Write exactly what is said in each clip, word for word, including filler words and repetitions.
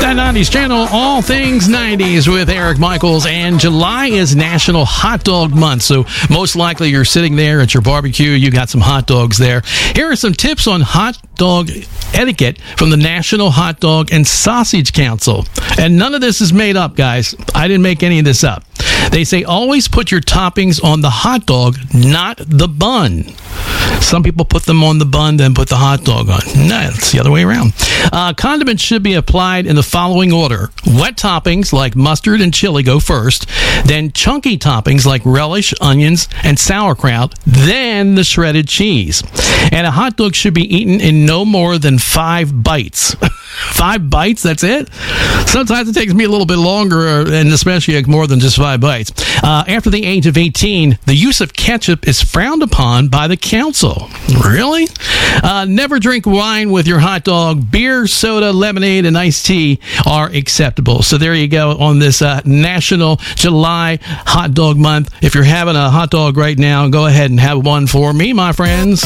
that nineties channel, all things nineties with Eric Michaels. And July is National Hot Dog Month, so most likely you're sitting there at your barbecue, you got some hot dogs there. Here are some tips on hot dog etiquette from the National Hot Dog and Sausage Council. And none of this is made up, guys. I didn't make any of this up. They say always put your toppings on the hot dog, not the bun. Some people put them on the bun, then put the hot dog on. No, it's the other way around. Uh, condiments should be applied in the following order. Wet toppings like mustard and chili go first, then chunky toppings like relish, onions, and sauerkraut, then the shredded cheese. And a hot dog should be eaten in no more than five bites. Five bites, that's it? Sometimes it takes me a little bit longer, and especially more than just five bites. Uh, after the age of eighteen, the use of ketchup is frowned upon by the council. Really? Uh, never drink wine with your hot dog. Beer, soda, lemonade, and iced tea are acceptable. So there you go on this uh, National July Hot Dog Month. If you're having a hot dog right now, go ahead and have one for me, my friends.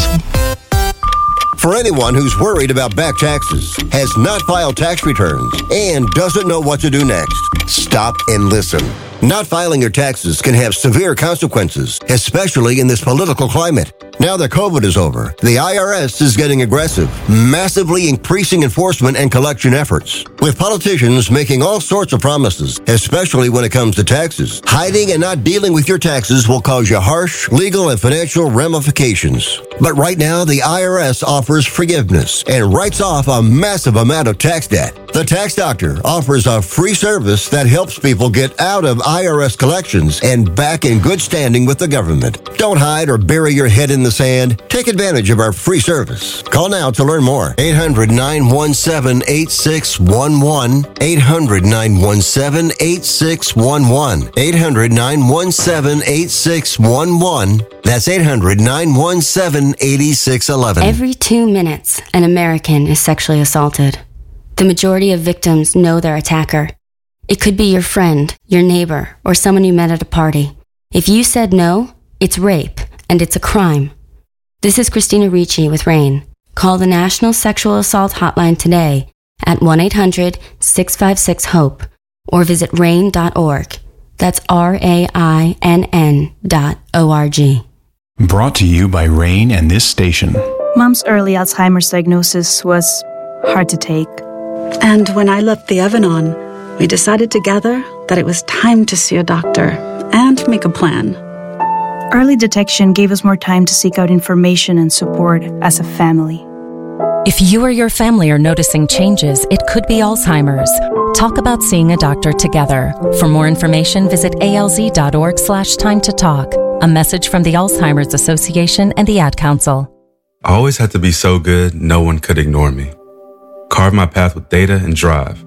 For anyone who's worried about back taxes, has not filed tax returns, and doesn't know what to do next, stop and listen. Not filing your taxes can have severe consequences, especially in this political climate. Now that COVID is over, the I R S is getting aggressive, massively increasing enforcement and collection efforts. With politicians making all sorts of promises, especially when it comes to taxes, hiding and not dealing with your taxes will cause you harsh legal and financial ramifications. But right now, the I R S offers forgiveness and writes off a massive amount of tax debt. The Tax Doctor offers a free service that helps people get out of I R S collections and back in good standing with the government. Don't hide or bury your head in the sand. Take advantage of our free service. Call now to learn more. eight hundred, nine one seven, eight six one one. eight hundred, nine one seven, eight six one one. eight hundred, nine one seven, eight six one one. That's eight hundred, nine one seven, eight six one one. Every two minutes, an American is sexually assaulted. The majority of victims know their attacker. It could be your friend, your neighbor, or someone you met at a party. If you said no, it's rape, and it's a crime. This is Christina Ricci with RAIN. Call the National Sexual Assault Hotline today at one eight hundred, six five six, HOPE or visit rain dot org. That's R A I N N dot O R G. Brought to you by RAIN and this station. Mom's early Alzheimer's diagnosis was hard to take. And when I left the Evan-On, we decided together that it was time to see a doctor and make a plan. Early detection gave us more time to seek out information and support as a family. If you or your family are noticing changes, it could be Alzheimer's. Talk about seeing a doctor together. For more information, visit alz.org slash time to talk. A message from the Alzheimer's Association and the Ad Council. I always had to be so good, no one could ignore me. Carve my path with data and drive.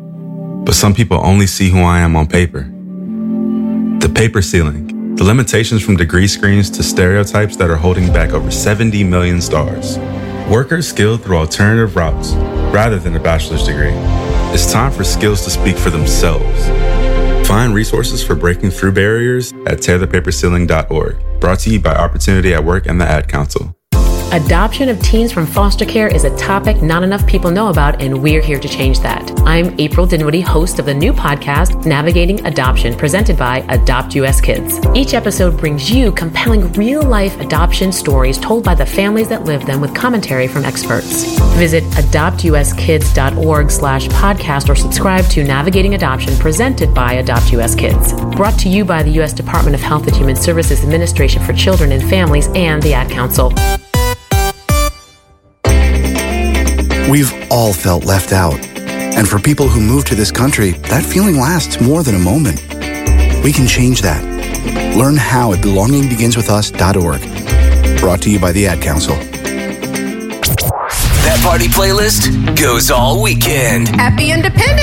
But some people only see who I am on paper. The paper ceiling, the limitations from degree screens to stereotypes that are holding back over seventy million stars. Workers skilled through alternative routes rather than a bachelor's degree. It's time for skills to speak for themselves. Find resources for breaking through barriers at tear the paper ceiling dot org. Brought to you by Opportunity at Work and the Ad Council. Adoption of teens from foster care is a topic not enough people know about, and we're here to change that. I'm April Dinwiddie, host of the new podcast, Navigating Adoption, presented by Adopt U S Kids. Each episode brings you compelling real-life adoption stories told by the families that live them with commentary from experts. Visit adopt u s kids dot org slash podcast or subscribe to Navigating Adoption, presented by Adopt U S Kids. Brought to you by the U S Department of Health and Human Services Administration for Children and Families and the Ad Council. We've all felt left out. And for people who move to this country, that feeling lasts more than a moment. We can change that. Learn how at belonging begins with us dot org. Brought to you by the Ad Council. That party playlist goes all weekend. Happy Independence